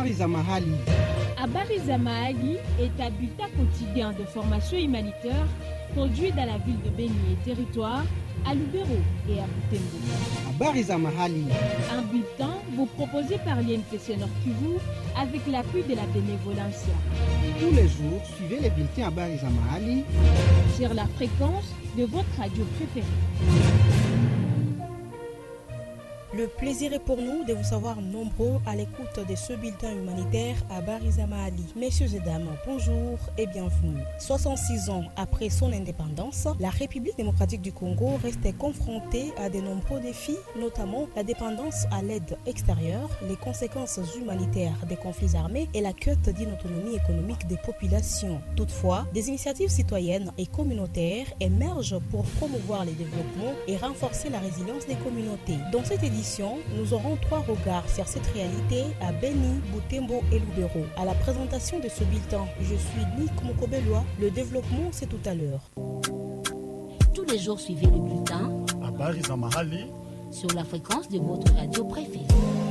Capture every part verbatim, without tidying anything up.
Habari za mahali. Habari za mahali est un bulletin quotidien de formation humanitaire produit dans la ville de Beni et territoire, à Lubero et à Butembo. Habari za mahali. Un bulletin vous proposé par l'I N P C Nord Kivu avec l'appui de la bénévolencia. Tous les jours, suivez les bulletins Habari za mahali sur la fréquence de votre radio préférée. Le plaisir est pour nous de vous savoir nombreux à l'écoute de ce bulletin humanitaire à Habari za mahali. Messieurs et dames, bonjour et bienvenue. soixante-six ans après son indépendance, la République démocratique du Congo reste confrontée à de nombreux défis, notamment la dépendance à l'aide extérieure, les conséquences humanitaires des conflits armés et la quête d'une autonomie économique des populations. Toutefois, des initiatives citoyennes et communautaires émergent pour promouvoir les développements et renforcer la résilience des communautés. Dans cette édition, nous aurons trois regards sur cette réalité à Beni, Butembo et Lubero. À la présentation de ce bulletin, je suis Nick Mokobelwa. Le développement, c'est tout à l'heure. Tous les jours, suivez le bulletin Habari za mahali sur la fréquence de votre radio préférée.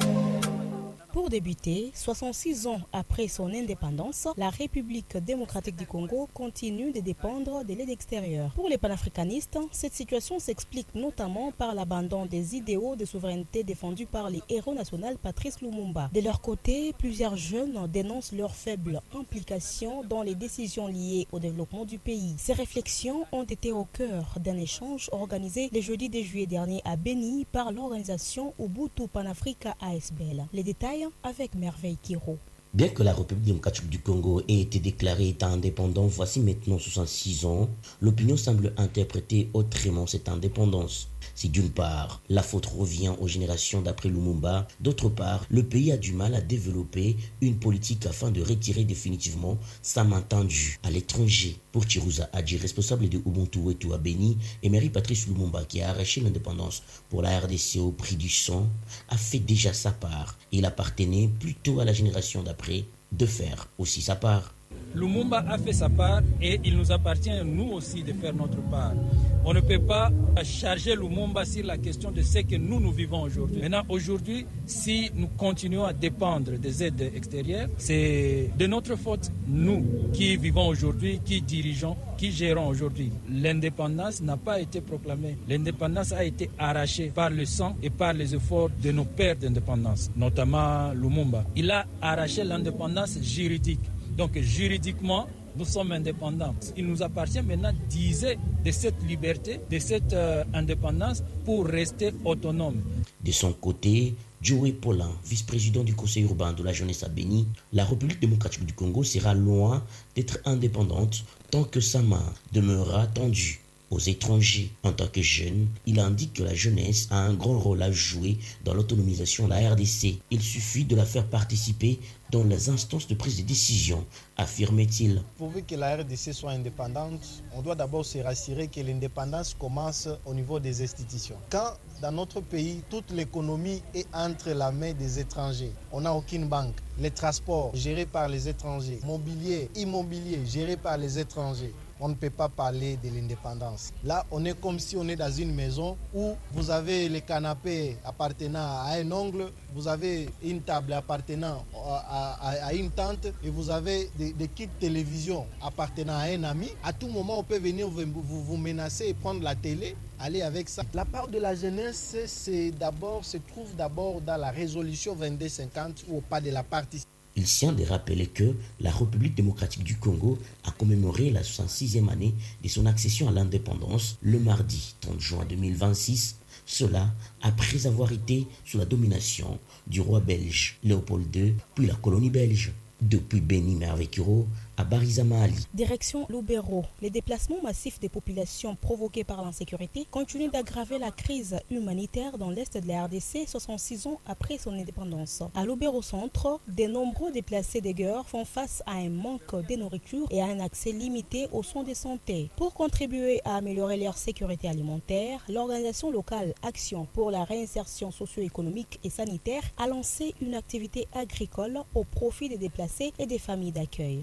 Pour débuter, soixante-six ans après son indépendance, la République démocratique du Congo continue de dépendre de l'aide extérieure. Pour les panafricanistes, cette situation s'explique notamment par l'abandon des idéaux de souveraineté défendus par les héros nationaux Patrice Lumumba. De leur côté, plusieurs jeunes dénoncent leur faible implication dans les décisions liées au développement du pays. Ces réflexions ont été au cœur d'un échange organisé le jeudi deux juillet dernier à Beni par l'organisation Ubuntu Panafrica A S B L. Les détails avec Merveille Kiro. Bien que la République démocratique du Congo ait été déclarée État indépendant voici maintenant soixante-six ans, l'opinion semble interpréter autrement cette indépendance. Si d'une part, la faute revient aux générations d'après Lumumba, d'autre part, le pays a du mal à développer une politique afin de retirer définitivement sa main tendue à l'étranger. Pour Chirouza Adji, responsable de Ubuntu Wetu à Beni, Emery Patrice Lumumba, qui a arraché l'indépendance pour la R D C au prix du sang, a fait déjà sa part. Il appartenait plutôt à la génération d'après de faire aussi sa part. Lumumba a fait sa part et il nous appartient, nous aussi, de faire notre part. On ne peut pas charger Lumumba sur la question de ce que nous, nous vivons aujourd'hui. Maintenant, aujourd'hui, si nous continuons à dépendre des aides extérieures, c'est de notre faute, nous, qui vivons aujourd'hui, qui dirigeons, qui gérons aujourd'hui. L'indépendance n'a pas été proclamée. L'indépendance a été arrachée par le sang et par les efforts de nos pères d'indépendance, notamment Lumumba. Il a arraché l'indépendance juridique. Donc juridiquement, nous sommes indépendants. Il nous appartient maintenant d'user de cette liberté, de cette euh, indépendance pour rester autonome. De son côté, Joey Paulin, vice-président du conseil urbain de la jeunesse à Beni, la République démocratique du Congo sera loin d'être indépendante tant que sa main demeurera tendue aux étrangers. En tant que jeune, il indique que la jeunesse a un grand rôle à jouer dans l'autonomisation de la R D C. Il suffit de la faire participer dans les instances de prise de décision, affirmait-il. Pour que la R D C soit indépendante, on doit d'abord se rassurer que l'indépendance commence au niveau des institutions. Quand dans notre pays, toute l'économie est entre la main des étrangers, on n'a aucune banque. Les transports gérés par les étrangers, mobilier, immobilier géré par les étrangers. On ne peut pas parler de l'indépendance. Là, on est comme si on est dans une maison où vous avez les canapés appartenant à un oncle, vous avez une table appartenant à, à, à une tante et vous avez des, des kits télévision appartenant à un ami. À tout moment, on peut venir vous, vous, vous menacer et prendre la télé, aller avec ça. La part de la jeunesse, c'est d'abord, se trouve d'abord dans la résolution vingt-deux cinquante ou au pas de la participation. Il tient de rappeler que la République démocratique du Congo a commémoré la soixante-sixième année de son accession à l'indépendance le mardi trente juin deux mille vingt-six. Cela après avoir été sous la domination du roi belge Léopold deux, puis la colonie belge. Depuis Beni, Merveille Kiro, à Habari za mahali. Direction Lubero, les déplacements massifs des populations provoqués par l'insécurité continuent d'aggraver la crise humanitaire dans l'est de la R D C soixante-six ans après son indépendance. À Lubero centre, de nombreux déplacés de guerre font face à un manque de nourriture et à un accès limité aux soins de santé. Pour contribuer à améliorer leur sécurité alimentaire, l'organisation locale Action pour la réinsertion socio-économique et sanitaire a lancé une activité agricole au profit des déplacés et des familles d'accueil. Le point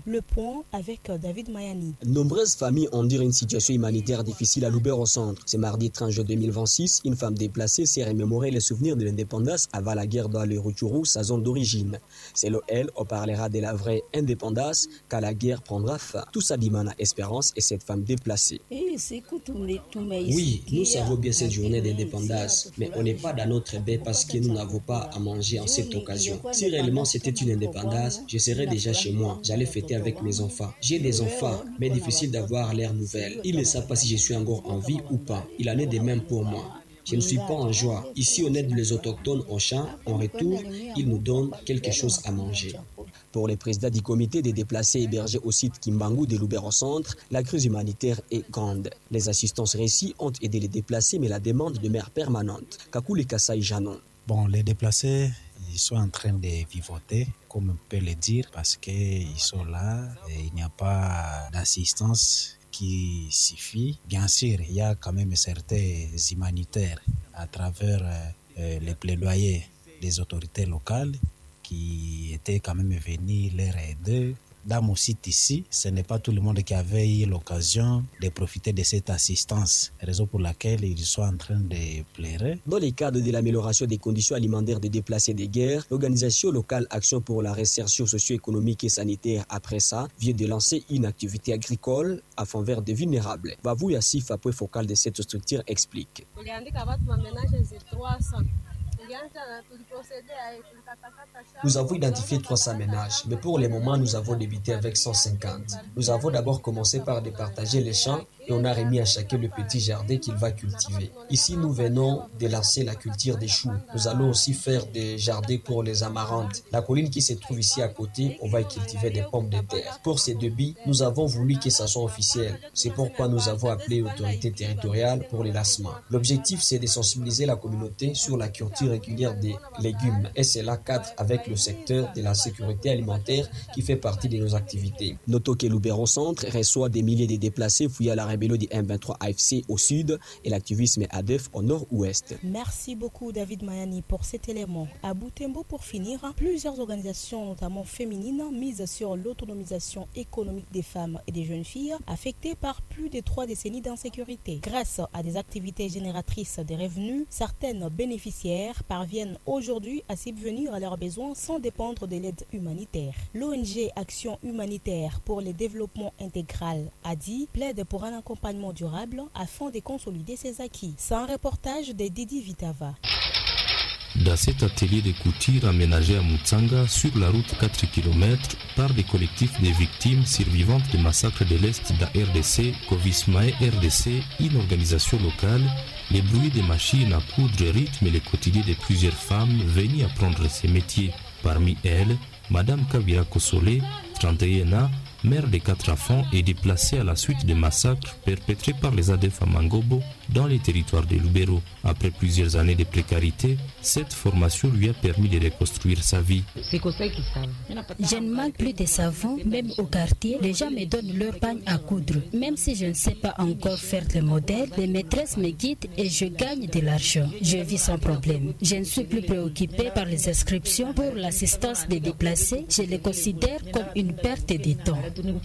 éléments avec David Mayani. Nombreuses familles endurent une situation humanitaire difficile à Lubero-Centre. Ce mardi trente juin deux mille vingt-six, une femme déplacée s'est remémorée les souvenirs de l'indépendance avant la guerre dans le Rutshuru, sa zone d'origine. Selon elle, on parlera de la vraie indépendance quand la guerre prendra fin. Tout ça demande espérance et cette femme déplacée. Oui, nous savons bien cette journée d'indépendance, mais on n'est pas dans notre baie parce que nous n'avons pas à manger en cette occasion. Si réellement c'était une indépendance, je serais déjà chez moi. J'allais fêter avec mes enfants. J'ai des enfants, mais difficile d'avoir l'air nouvelle. Ils ne savent pas si je suis encore en vie ou pas. Il en est de même pour moi. Je ne suis pas en joie. Ici, on aide les autochtones au champ. En retour, ils nous donnent quelque chose à manger. Pour les présidents du comité des déplacés hébergés au site Kimbangu de Lubero-Centre, la crise humanitaire est grande. Les assistances réussies ont aidé les déplacés, mais la demande demeure permanente. Kakule Kasai Janon. Bon, les déplacés, ils sont en train de vivoter, comme on peut le dire, parce qu'ils sont là et il n'y a pas d'assistance qui suffit. Bien sûr, il y a quand même certains humanitaires à travers euh, les plaidoyers des autorités locales qui étaient quand même venus leur aider. Dans mon site ici, ce n'est pas tout le monde qui avait eu l'occasion de profiter de cette assistance, raison pour laquelle ils sont en train de pleurer. Dans le cadre de l'amélioration des conditions alimentaires des déplacés de guerre, l'organisation locale Action pour la réinsertion socio-économique et sanitaire après ça vient de lancer une activité agricole à fond vert des vulnérables. Bavou Yassif, point focal de cette structure, explique. Nous avons identifié trois cents ménages, mais pour le moment, nous avons débuté avec cent cinquante. Nous avons d'abord commencé par départager les champs et on a remis à chacun le petit jardin qu'il va cultiver. Ici, nous venons de lancer la culture des choux. Nous allons aussi faire des jardins pour les amarantes. La colline qui se trouve ici à côté, on va y cultiver des pommes de terre. Pour ces débits, nous avons voulu que ça soit officiel. C'est pourquoi nous avons appelé l'autorité territoriale pour les lancements. L'objectif, c'est de sensibiliser la communauté sur la culture régulière des légumes. Et c'est là cadre avec le secteur de la sécurité alimentaire qui fait partie de nos activités. Notons que Lubero-Centre reçoit des milliers de déplacés fouillés à la rébellion du M vingt-trois A F C au sud et l'activisme A D E F au nord-ouest. Merci beaucoup David Mayani pour cet élément. À Butembo, pour finir, plusieurs organisations, notamment féminines, misent sur l'autonomisation économique des femmes et des jeunes filles affectées par plus de trois décennies d'insécurité. Grâce à des activités génératrices de revenus, certaines bénéficiaires parviennent aujourd'hui à subvenir à leurs besoins sans dépendre de l'aide humanitaire. L'O N G Action humanitaire pour le développement intégral A D I plaide pour un accompagnement durable afin de consolider ses acquis. C'est un reportage de Didi Vitava. Dans cet atelier de couture aménagé à Mutsanga, sur la route quatre kilomètres, par des collectifs de victimes survivantes des massacres de l'Est de la R D C, Covismae R D C, une organisation locale, les bruits des machines à coudre rythment le quotidien de plusieurs femmes venues apprendre ces métiers. Parmi elles, Madame Kabira Kosole, trente et un ans, mère de quatre enfants, est déplacée à la suite des massacres perpétrés par les A D F à Mangobo dans les territoires de Lubero. Après plusieurs années de précarité, cette formation lui a permis de reconstruire sa vie. Je ne manque plus de savon, même au quartier, les gens me donnent leur pagne à coudre. Même si je ne sais pas encore faire le modèle, les maîtresses me guident et je gagne de l'argent. Je vis sans problème. Je ne suis plus préoccupée par les inscriptions pour l'assistance des déplacés. Je les considère comme une perte de temps.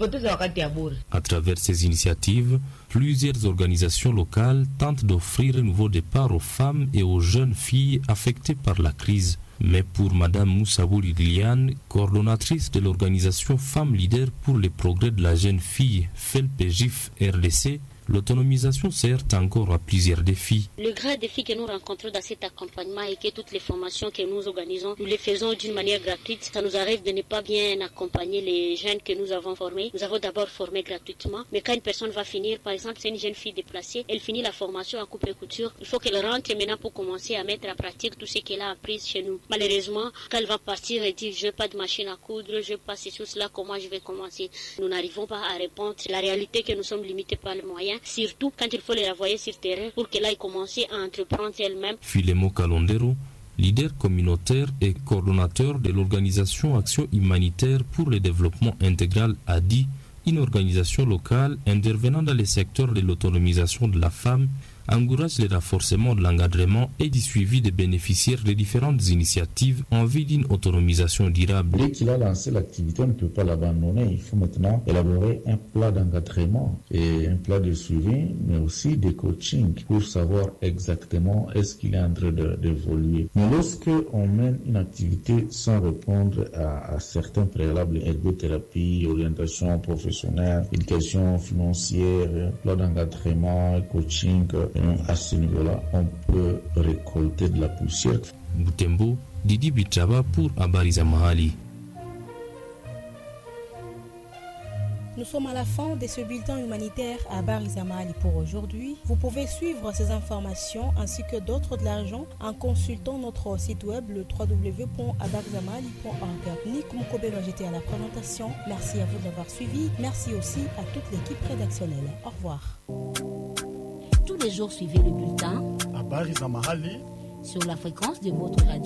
À travers ces initiatives, plusieurs organisations locales tentent d'offrir un nouveau départ aux femmes et aux jeunes filles affectées par la crise. Mais pour Madame Moussabouli Liliane, coordonnatrice de l'organisation Femmes Leaders pour le progrès de la jeune fille F E L P G I F R D C, l'autonomisation sert encore à plusieurs défis. Le grand défi que nous rencontrons dans cet accompagnement est que toutes les formations que nous organisons, nous les faisons d'une manière gratuite. Ça nous arrive de ne pas bien accompagner les jeunes que nous avons formés. Nous avons d'abord formé gratuitement, mais quand une personne va finir, par exemple, c'est une jeune fille déplacée, elle finit la formation à coupe et couture. Il faut qu'elle rentre maintenant pour commencer à mettre en pratique tout ce qu'elle a appris chez nous. Malheureusement, quand elle va partir et dire je n'ai pas de machine à coudre, je n'ai pas ces choses-là, comment je vais commencer? Nous n'arrivons pas à répondre. C'est la réalité que nous sommes limités par les moyens. Surtout quand il faut les renvoyer sur terrain pour qu'elle aille commencer à entreprendre elle-même. Filemo Kalondero, leader communautaire et coordonnateur de l'organisation Action humanitaire pour le développement intégral A D I, une organisation locale intervenant dans le secteur de l'autonomisation de la femme, encourage le renforcement de l'encadrement et du suivi des bénéficiaires des différentes initiatives en vue d'une autonomisation durable. Dès qu'il a lancé l'activité, on ne peut pas l'abandonner. Il faut maintenant élaborer un plat d'encadrement et un plat de suivi, mais aussi des coachings pour savoir exactement est-ce qu'il est en train de, d'évoluer. Mais lorsque on mène une activité sans répondre à, à certains préalables, ergothérapie, orientation professionnelle, éducation financière, plat d'encadrement, coaching, à ce niveau-là, on peut récolter de la poussière. Butembo, Didi Bichaba pour Habari Mahali. Nous sommes à la fin de ce bulletin humanitaire à Habari Mahali pour aujourd'hui. Vous pouvez suivre ces informations ainsi que d'autres de la région en consultant notre site web le w w w point habari zamahali point org. Nick Moukobelo, j'étais à la présentation. Merci à vous de l'avoir suivi. Merci aussi à toute l'équipe rédactionnelle. Au revoir. Tous les jours, suivez le bulletin Habari Zamahali sur la fréquence de votre radio.